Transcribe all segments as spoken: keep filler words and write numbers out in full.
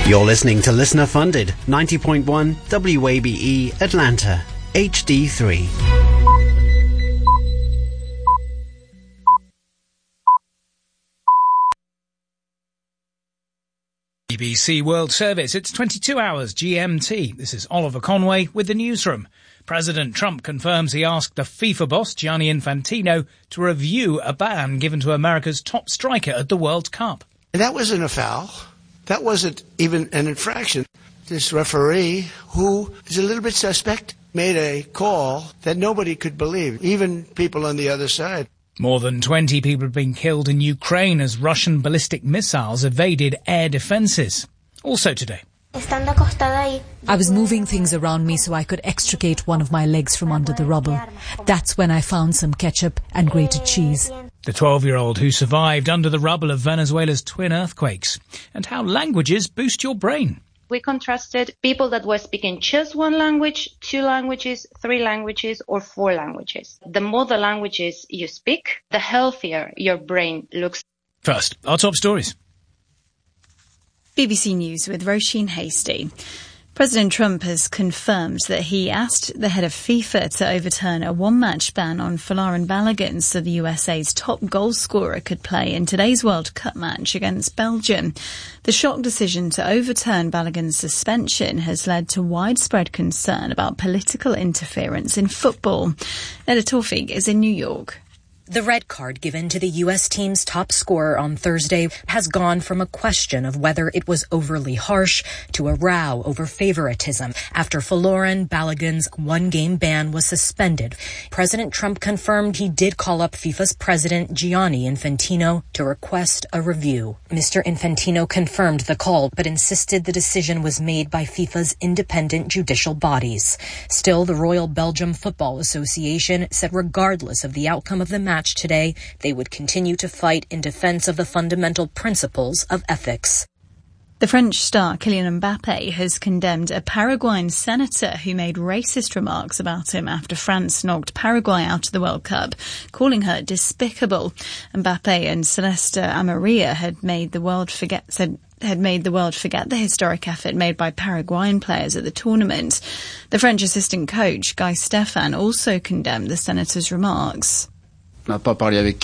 You're listening to Listener Funded, ninety point one W A B E Atlanta, H D three. B B C World Service. It's twenty-two hours G M T. This is Oliver Conway with the newsroom. President Trump confirms he asked the FIFA boss, Gianni Infantino, to review a ban given to America's top striker at the World Cup. That wasn't a foul. That wasn't even an infraction. This referee, who is a little bit suspect, made a call that nobody could believe, even people on the other side. More than twenty people have been killed in Ukraine as Russian ballistic missiles evaded air defences. Also today. I was moving things around me so I could extricate one of my legs from under the rubble. That's when I found some ketchup and grated cheese. The twelve-year-old who survived under the rubble of Venezuela's twin earthquakes, and how languages boost your brain. We contrasted people that were speaking just one language, two languages, three languages, or four languages. The more the languages you speak, the healthier your brain looks. First, our top stories. B B C News with Roisin Hasty. President Trump has confirmed that he asked the head of FIFA to overturn a one-match ban on Folarin Balogun so the U S A's top goal scorer could play in today's World Cup match against Belgium. The shock decision to overturn Balogun's suspension has led to widespread concern about political interference in football. Neda Tawfiq is in New York. The red card given to the U S team's top scorer on Thursday has gone from a question of whether it was overly harsh to a row over favoritism after Folarin Balogun's one-game ban was suspended. President Trump confirmed he did call up FIFA's president Gianni Infantino to request a review. Mister Infantino confirmed the call but insisted the decision was made by FIFA's independent judicial bodies. Still, the Royal Belgium Football Association said regardless of the outcome of the match today, they would continue to fight in defense of the fundamental principles of ethics. The French star Kylian Mbappe has condemned a Paraguayan senator who made racist remarks about him after France knocked Paraguay out of the World Cup, calling her despicable. Mbappe and Celeste Amarilla had made the world forget said had made the world forget the historic effort made by Paraguayan players at the tournament. The French assistant coach, Guy Stefan, also condemned the senator's remarks. We haven't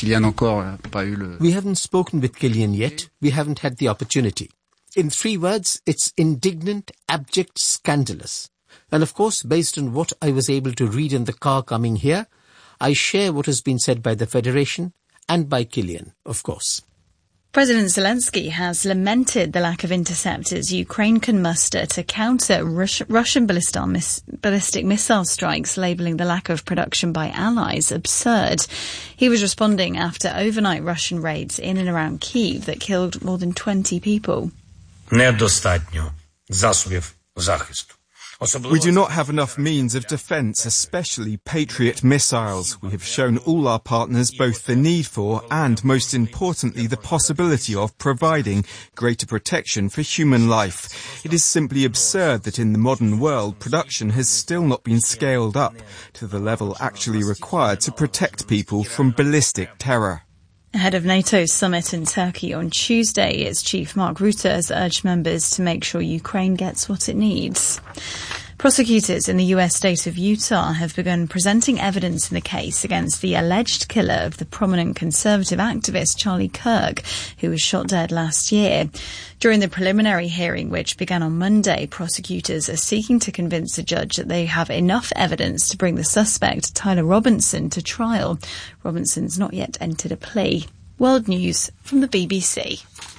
spoken with Kylian yet. We haven't had the opportunity. In three words, it's indignant, abject, scandalous. And of course, based on what I was able to read in the car coming here, I share what has been said by the Federation and by Kylian, of course. President Zelensky has lamented the lack of interceptors Ukraine can muster to counter Rus- Russian ballistic, miss- ballistic missile strikes, labelling the lack of production by allies absurd. He was responding after overnight Russian raids in and around Kyiv that killed more than twenty people. Недостатньо засобів захисту. We do not have enough means of defence, especially Patriot missiles. We have shown all our partners both the need for and, most importantly, the possibility of providing greater protection for human life. It is simply absurd that in the modern world, production has still not been scaled up to the level actually required to protect people from ballistic terror. Ahead of NATO's summit in Turkey on Tuesday, its chief Mark Rutte has urged members to make sure Ukraine gets what it needs. Prosecutors in the U S state of Utah have begun presenting evidence in the case against the alleged killer of the prominent conservative activist Charlie Kirk, who was shot dead last year. During the preliminary hearing, which began on Monday, prosecutors are seeking to convince the judge that they have enough evidence to bring the suspect, Tyler Robinson, to trial. Robinson's not yet entered a plea. World News from the B B C.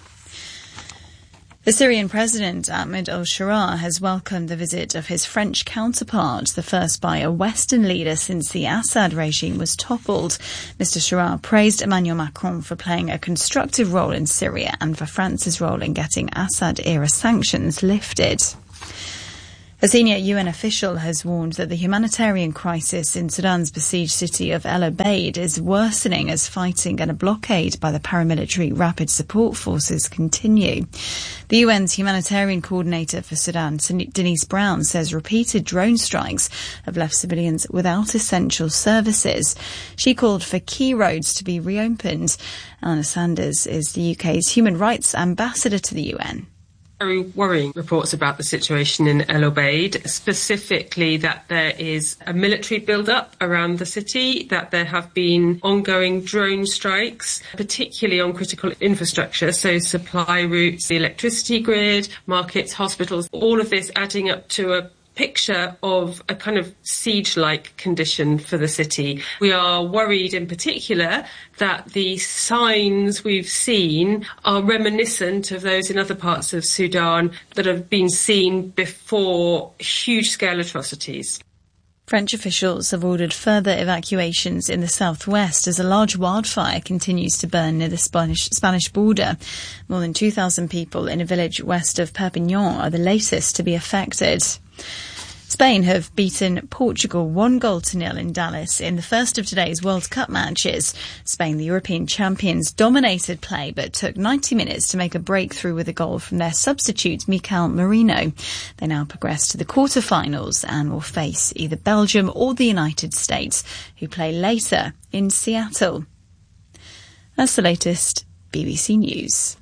The Syrian President, Ahmed al-Sharaa, has welcomed the visit of his French counterpart, the first by a Western leader since the Assad regime was toppled. Mister Sharaa praised Emmanuel Macron for playing a constructive role in Syria and for France's role in getting Assad-era sanctions lifted. A senior U N official has warned that the humanitarian crisis in Sudan's besieged city of El Obeid is worsening as fighting and a blockade by the paramilitary Rapid Support Forces continue. The U N's humanitarian coordinator for Sudan, Denise Brown, says repeated drone strikes have left civilians without essential services. She called for key roads to be reopened. Anna Sanders is the U K's human rights ambassador to the U N. Very worrying reports about the situation in El Obeid, specifically that there is a military build-up around the city, that there have been ongoing drone strikes, particularly on critical infrastructure, so supply routes, the electricity grid, markets, hospitals, all of this adding up to a picture of a kind of siege-like condition for the city. We are worried in particular that the signs we've seen are reminiscent of those in other parts of Sudan that have been seen before huge-scale atrocities. French officials have ordered further evacuations in the southwest as a large wildfire continues to burn near the Spanish, Spanish border. More than two thousand people in a village west of Perpignan are the latest to be affected. Spain have beaten Portugal one goal to nil in Dallas in the first of today's World Cup matches. Spain, the European champions, dominated play but took ninety minutes to make a breakthrough with a goal from their substitute, Mikel Merino. They now progress to the quarter-finals and will face either Belgium or the United States, who play later in Seattle. That's the latest B B C News.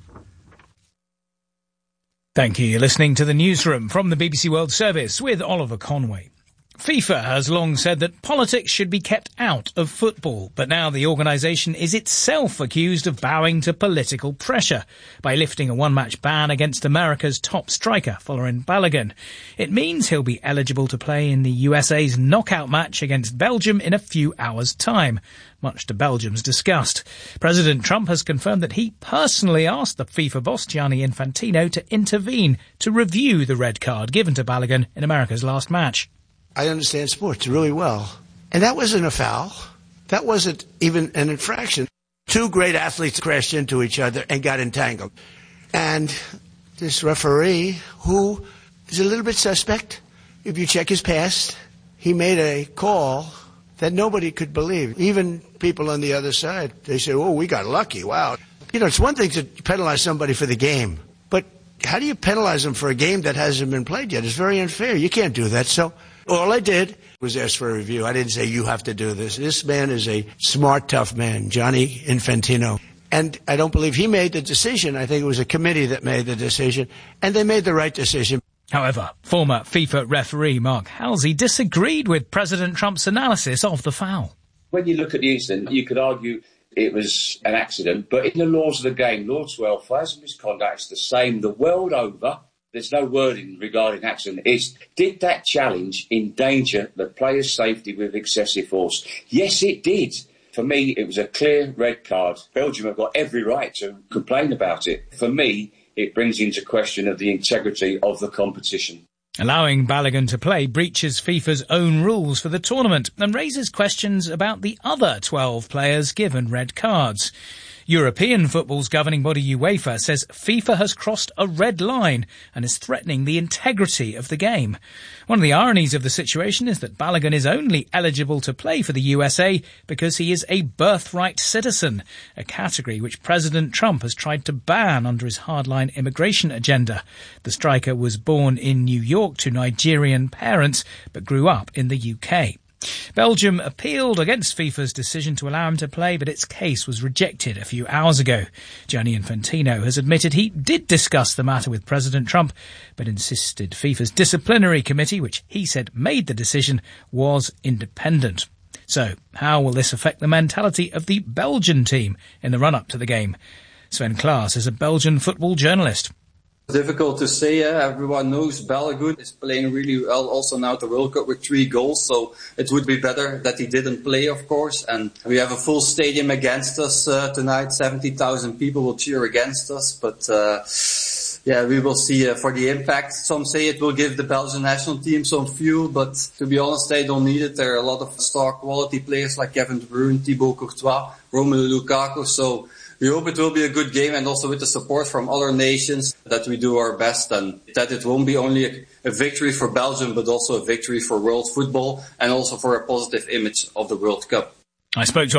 Thank you. You're listening to the Newsroom from the B B C World Service with Oliver Conway. FIFA has long said that politics should be kept out of football, but now the organisation is itself accused of bowing to political pressure by lifting a one-match ban against America's top striker, Folarin Balogun. It means he'll be eligible to play in the U S A's knockout match against Belgium in a few hours' time, much to Belgium's disgust. President Trump has confirmed that he personally asked the FIFA boss, Gianni Infantino, to intervene to review the red card given to Balogun in America's last match. I understand sports really well. And that wasn't a foul. That wasn't even an infraction. Two great athletes crashed into each other and got entangled. And this referee, who is a little bit suspect, if you check his past, he made a call that nobody could believe. Even people on the other side, they say, oh, we got lucky, wow. You know, it's one thing to penalize somebody for the game, but how do you penalize them for a game that hasn't been played yet? It's very unfair. You can't do that. So all I did was ask for a review. I didn't say you have to do this. This man is a smart, tough man, Gianni Infantino. And I don't believe he made the decision. I think it was a committee that made the decision, and they made the right decision. However, former FIFA referee Mark Halsey disagreed with President Trump's analysis of the foul. When you look at the incident, you could argue it was an accident, but in the laws of the game, law twelve, fires and misconduct is the same the world over. There's no wording regarding accident. It's, did that challenge endanger the player's safety with excessive force? Yes, it did. For me, it was a clear red card. Belgium have got every right to complain about it. For me, it brings into question of the integrity of the competition. Allowing Balogun to play breaches FIFA's own rules for the tournament and raises questions about the other twelve players given red cards. European football's governing body UEFA says FIFA has crossed a red line and is threatening the integrity of the game. One of the ironies of the situation is that Balogun is only eligible to play for the U S A because he is a birthright citizen, a category which President Trump has tried to ban under his hardline immigration agenda. The striker was born in New York to Nigerian parents but grew up in the U K. Belgium appealed against FIFA's decision to allow him to play, but its case was rejected a few hours ago. Gianni Infantino has admitted he did discuss the matter with President Trump, but insisted FIFA's disciplinary committee, which he said made the decision, was independent. So, how will this affect the mentality of the Belgian team in the run-up to the game? Sven Klaas is a Belgian football journalist. Difficult to say. Uh, everyone knows Balogun is playing really well also now at the World Cup with three goals, so it would be better that he didn't play, of course. And we have a full stadium against us uh, tonight. seventy thousand people will cheer against us, but uh, yeah, we will see uh, for the impact. Some say it will give the Belgian national team some fuel, but to be honest, they don't need it. There are a lot of star quality players like Kevin De Bruyne, Thibaut Courtois, Romelu Lukaku, so we hope it will be a good game, and also with the support from other nations that we do our best and that it won't be only a, a victory for Belgium but also a victory for world football and also for a positive image of the World Cup. I spoke to